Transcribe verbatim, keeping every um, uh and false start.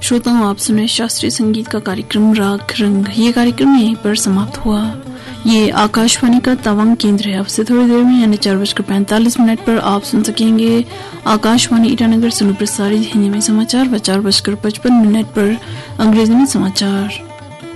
श्रोताओं, आप सुने शास्त्रीय संगीत का कार्यक्रम राग रंग। ये कार्यक्रम यहीं पर समाप्त हुआ। ये आकाशवाणी का तवांग केंद्र है। अब से थोड़ी देर में यानी चार बजकर पैंतालीस मिनट पर आप सुन सकेंगे आकाशवाणी ईटानगर से प्रसारित हिंदी में समाचार व चार बजकर पचपन मिनट पर अंग्रेजी में समाचार।